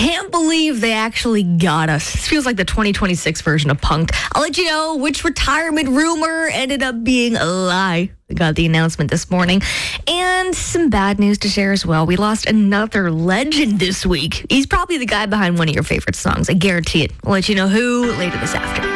Can't believe they actually got us. This feels like the 2026 version of Punk. I'll let you know which retirement rumor ended up being a lie. We got the announcement this morning. And some bad news to share as well. We lost another legend this week. He's probably the guy behind one of your favorite songs. I guarantee it. I'll let you know who later this afternoon.